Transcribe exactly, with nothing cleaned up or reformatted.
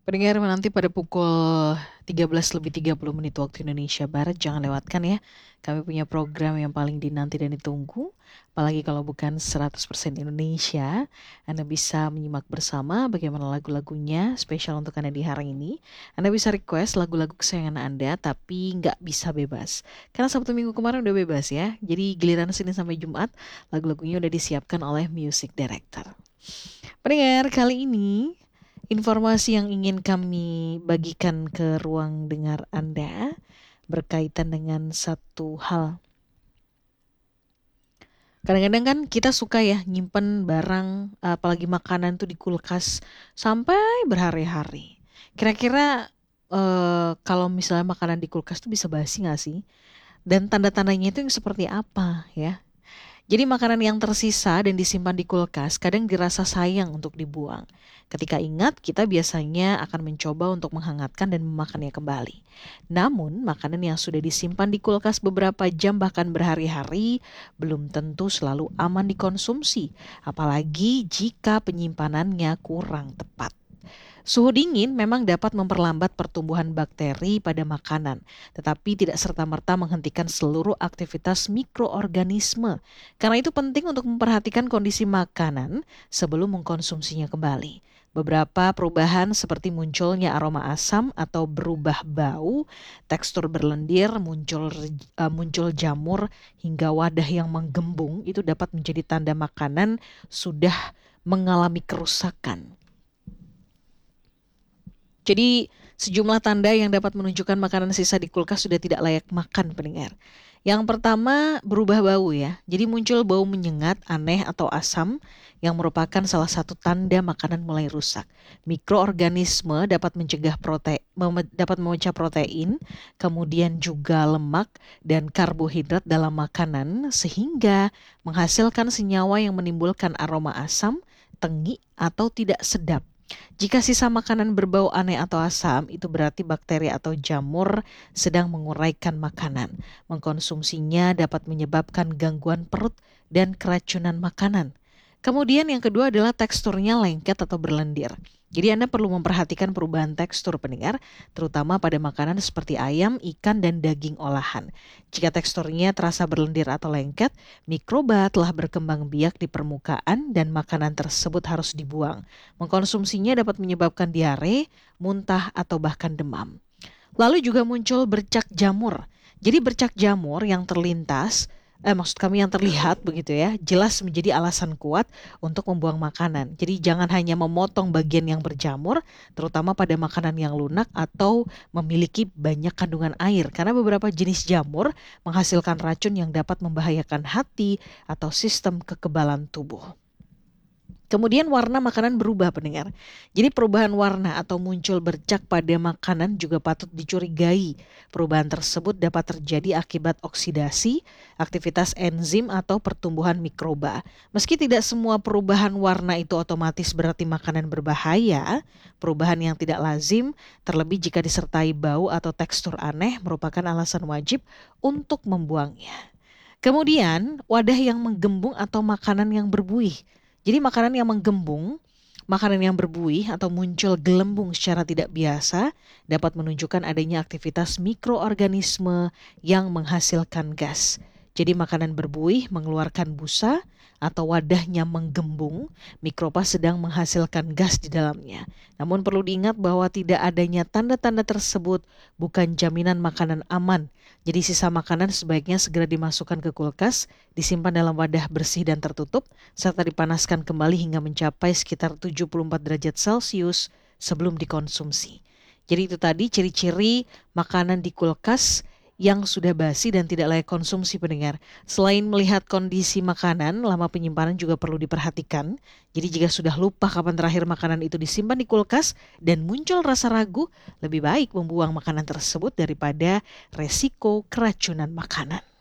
Pendengar menanti pada pukul tiga belas lebih tiga puluh menit waktu Indonesia Barat, jangan lewatkan ya. Kami punya program yang paling dinanti dan ditunggu, apalagi kalau bukan seratus persen Indonesia. Anda bisa menyimak bersama bagaimana lagu-lagunya spesial untuk Anda di hari ini. Anda bisa request lagu-lagu kesayangan Anda, tapi nggak bisa bebas. Karena Sabtu Minggu kemarin udah bebas ya, jadi giliran Senin sampai Jumat, lagu-lagunya udah disiapkan oleh music director. Pendengar, kali ini informasi yang ingin kami bagikan ke ruang dengar Anda berkaitan dengan satu hal. Kadang-kadang kan kita suka ya nyimpen barang, apalagi makanan tuh di kulkas sampai berhari-hari. Kira-kira eh, kalau misalnya makanan di kulkas tuh bisa basi nggak sih? Dan tanda-tandanya itu yang seperti apa ya? Jadi makanan yang tersisa dan disimpan di kulkas kadang dirasa sayang untuk dibuang. Ketika ingat, kita biasanya akan mencoba untuk menghangatkan dan memakannya kembali. Namun, makanan yang sudah disimpan di kulkas beberapa jam bahkan berhari-hari belum tentu selalu aman dikonsumsi, apalagi jika penyimpanannya kurang tepat. Suhu dingin memang dapat memperlambat pertumbuhan bakteri pada makanan, tetapi tidak serta-merta menghentikan seluruh aktivitas mikroorganisme. Karena itu penting untuk memperhatikan kondisi makanan sebelum mengkonsumsinya kembali. Beberapa perubahan seperti munculnya aroma asam atau berubah bau, tekstur berlendir, muncul uh, muncul jamur hingga wadah yang menggembung itu dapat menjadi tanda makanan sudah mengalami kerusakan. Jadi sejumlah tanda yang dapat menunjukkan makanan sisa di kulkas sudah tidak layak makan, pendengar. Yang pertama, berubah bau ya. Jadi muncul bau menyengat, aneh atau asam yang merupakan salah satu tanda makanan mulai rusak. Mikroorganisme dapat mencegah protein, dapat memecah protein, kemudian juga lemak dan karbohidrat dalam makanan sehingga menghasilkan senyawa yang menimbulkan aroma asam, tengi atau tidak sedap. Jika sisa makanan berbau aneh atau asam, itu berarti bakteri atau jamur sedang menguraikan makanan. Mengkonsumsinya dapat menyebabkan gangguan perut dan keracunan makanan. Kemudian yang kedua adalah teksturnya lengket atau berlendir. Jadi Anda perlu memperhatikan perubahan tekstur, pendengar, terutama pada makanan seperti ayam, ikan, dan daging olahan. Jika teksturnya terasa berlendir atau lengket, mikroba telah berkembang biak di permukaan dan makanan tersebut harus dibuang. Mengkonsumsinya dapat menyebabkan diare, muntah, atau bahkan demam. Lalu juga muncul bercak jamur. Jadi bercak jamur yang terlintas, eh maksud kami yang terlihat begitu ya, jelas menjadi alasan kuat untuk membuang makanan. Jadi jangan hanya memotong bagian yang berjamur, terutama pada makanan yang lunak atau memiliki banyak kandungan air. Karena beberapa jenis jamur menghasilkan racun yang dapat membahayakan hati atau sistem kekebalan tubuh. Kemudian warna makanan berubah, pendengar. Jadi perubahan warna atau muncul bercak pada makanan juga patut dicurigai. Perubahan tersebut dapat terjadi akibat oksidasi, aktivitas enzim atau pertumbuhan mikroba. Meski tidak semua perubahan warna itu otomatis berarti makanan berbahaya, perubahan yang tidak lazim, terlebih jika disertai bau atau tekstur aneh, merupakan alasan wajib untuk membuangnya. Kemudian, wadah yang menggembung atau makanan yang berbuih. Jadi makanan yang menggembung, makanan yang berbuih atau muncul gelembung secara tidak biasa dapat menunjukkan adanya aktivitas mikroorganisme yang menghasilkan gas. Jadi makanan berbuih mengeluarkan busa atau wadahnya menggembung, mikroba sedang menghasilkan gas di dalamnya. Namun perlu diingat bahwa tidak adanya tanda-tanda tersebut bukan jaminan makanan aman. Jadi sisa makanan sebaiknya segera dimasukkan ke kulkas, disimpan dalam wadah bersih dan tertutup, serta dipanaskan kembali hingga mencapai sekitar tujuh puluh empat derajat Celcius sebelum dikonsumsi. Jadi itu tadi ciri-ciri makanan di kulkas yang sudah basi dan tidak layak konsumsi, pendengar. Selain melihat kondisi makanan, lama penyimpanan juga perlu diperhatikan. Jadi jika sudah lupa kapan terakhir makanan itu disimpan di kulkas dan muncul rasa ragu, lebih baik membuang makanan tersebut daripada resiko keracunan makanan.